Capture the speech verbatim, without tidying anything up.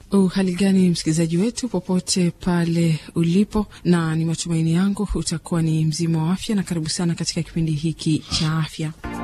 Uhali gani msikilizaji wetu popote pale ulipo, na ni matumaini yangu utakuwa ni mzima wa afya, na karibu sana katika kipindi hiki cha afya.